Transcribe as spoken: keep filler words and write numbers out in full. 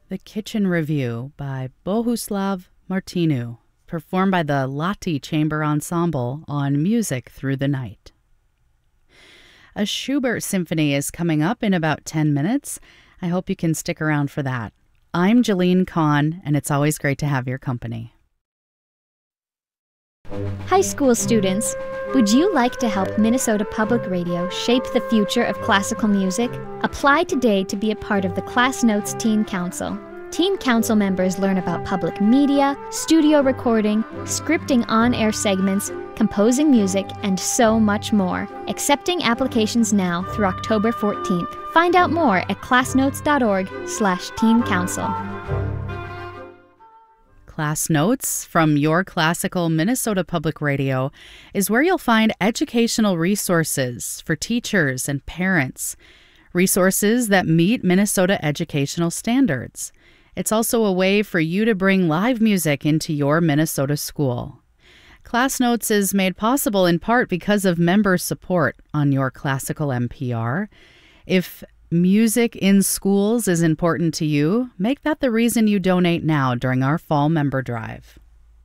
The Kitchen Review by Bohuslav Martinu, performed by the Lati Chamber Ensemble on Music Through the Night. A Schubert symphony is coming up in about ten minutes. I hope you can stick around for that. I'm Jalene Kahn, and it's always great to have your company. High school students, would you like to help Minnesota Public Radio shape the future of classical music? Apply today to be a part of the Class Notes Teen Council. Teen Council members learn about public media, studio recording, scripting on-air segments, composing music, and so much more. Accepting applications now through October fourteenth. Find out more at classnotes.org slash teen council. Class Notes from Your Classical Minnesota Public Radio is where you'll find educational resources for teachers and parents, resources that meet Minnesota educational standards. It's also a way for you to bring live music into your Minnesota school. Class Notes is made possible in part because of member support on Your Classical M P R. If music in schools is important to you, make that the reason you donate now during our fall member drive.